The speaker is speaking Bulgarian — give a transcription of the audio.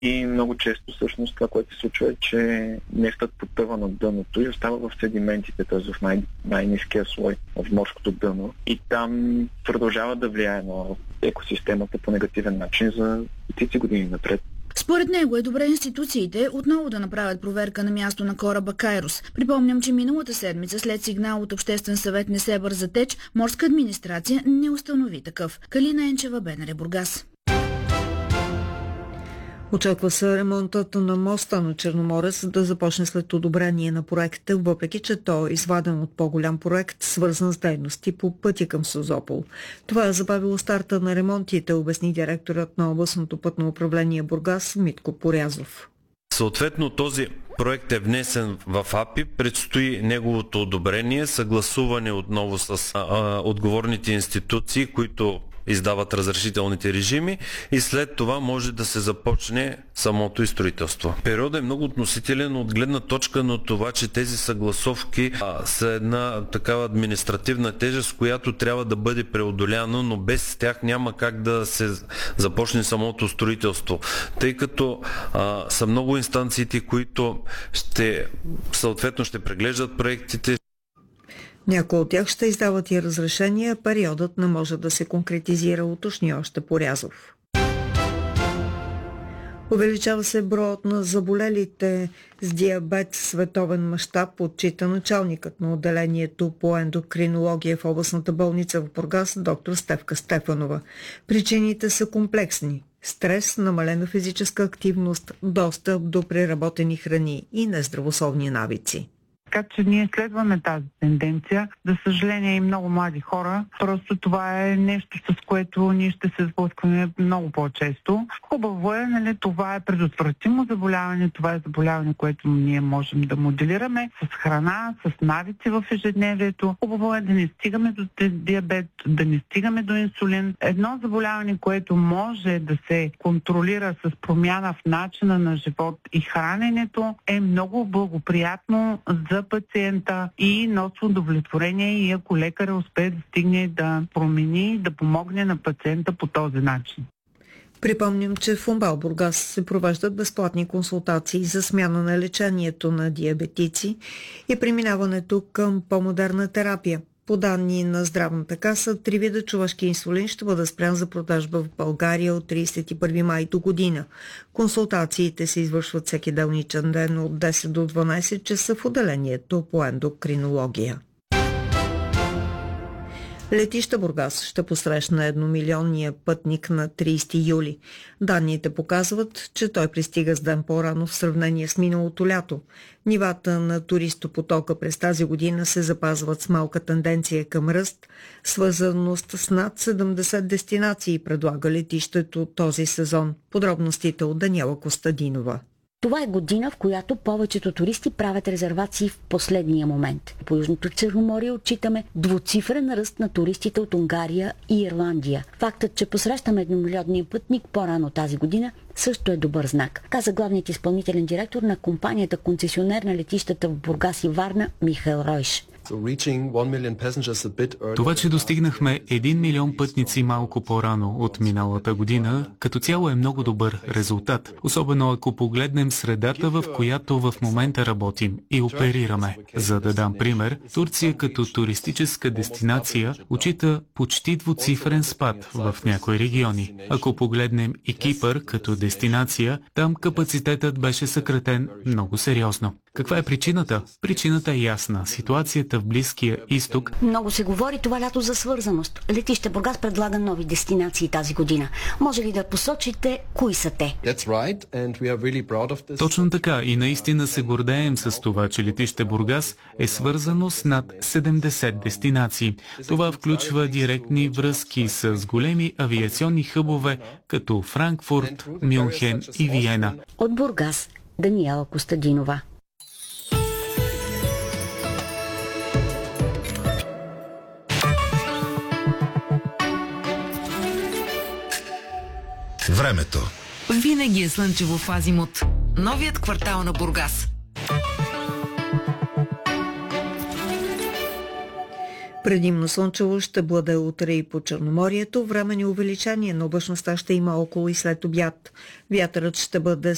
И много често всъщност това, което се случва е, че нефтът потъва на дъното и остава в седиментите, т.е. в най-ниския слой, в морското дъно. И там продължава да влияе на екосистемата по негативен начин за стотици години напред. Според него е добре институциите отново да направят проверка на място на кораба Кайрос. Припомням, че миналата седмица след сигнал от Обществен съвет Несебър за теч, морска администрация не установи такъв. Калина Енчева, БНР, Бургас. Очаква се ремонтът на моста на Черноморец да започне след одобрение на проекта, въпреки че той е изваден от по-голям проект, свързан с дейности по пътя към Созопол. Това е забавило старта на ремонтите, обясни директорът на областното пътно управление Бургас Митко Порязов. Съответно този проект е внесен в АПИ, предстои неговото одобрение, съгласуване отново с отговорните институции, които издават разрешителните режими и след това може да се започне самото и строителство. Периодът е много относителен от гледна точка на това, че тези съгласовки са една такава административна тежест, която трябва да бъде преодоляна, но без тях няма как да се започне самото строителство. Тъй като са много инстанциите, които съответно ще преглеждат проектите. Някои от тях ще издават и разрешения, периодът не може да се конкретизира, уточни още Порязов. Увеличава се броят на заболелите с диабет в световен мащаб, отчита началникът на отделението по ендокринология в областната болница в Бургас, доктор Стефка Стефанова. Причините са комплексни. Стрес, намалена физическа активност, достъп до преработени храни и нездравословни навици. Така че ние следваме тази тенденция. За съжаление и много млади хора. Просто това е нещо, с което ние ще се сблъскваме много по-често. Хубаво е, нали, това е предотвратимо заболяване. Това е заболяване, което ние можем да моделираме с храна, с навици в ежедневието. Хубаво е да не стигаме до диабет, да не стигаме до инсулин. Едно заболяване, което може да се контролира с промяна в начина на живот и храненето, е много благоприятно за пациента и носи удовлетворение, и ако лекаря успее да стигне да промени, да помогне на пациента по този начин. Припомням, че в УМБАЛ Бургас се провеждат безплатни консултации за смяна на лечението на диабетици и преминаването към по-модерна терапия. По данни на Здравната каса, 3 вида човешки инсулин ще бъде спрян за продажба в България от 31 май до година. Консултациите се извършват всеки делничен ден от 10 до 12 часа в отделението по ендокринология. Летище Бургас ще посрещна едномилионния пътник на 30 юли. Данните показват, че той пристига с ден по-рано в сравнение с миналото лято. Нивата на туристопотока през тази година се запазват с малка тенденция към ръст. Свързаност с над 70 дестинации предлага летището този сезон. Подробностите от Даниела Костадинова. Това е година, в която повечето туристи правят резервации в последния момент. По Южното Черноморие отчитаме двуцифрен ръст на туристите от Унгария и Ирландия. Фактът, че посрещаме едномилионния пътник по-рано тази година, също е добър знак, каза главният изпълнителен директор на компанията концесионер на летищата в Бургас и Варна Михаил Ройш. Това, че достигнахме 1 милион пътници малко по-рано от миналата година, като цяло е много добър резултат. Особено ако погледнем средата, в която в момента работим и оперираме. За да дам пример, Турция като туристическа дестинация отчита почти двуцифрен спад в някои региони. Ако погледнем и Кипър като дестинация, там капацитетът беше съкратен много сериозно. Каква е причината? Причината е ясна. Ситуацията в Близкия изток. Много се говори това лято за свързаност. Летище Бургас предлага нови дестинации тази година. Може ли да посочите кои са те? Точно така и наистина се гордеем с това, че летище Бургас е свързано с над 70 дестинации. Това включва директни връзки с големи авиационни хъбове като Франкфурт, Мюнхен и Виена. От Бургас Даниела Костадинова. Времето. Винаги е слънчево в Азимут. Новият квартал на Бургас. Предимно слънчево ще бъде утре и по Черноморието. Временно увеличение на облачността ще има около и след обяд. Вятърът ще бъде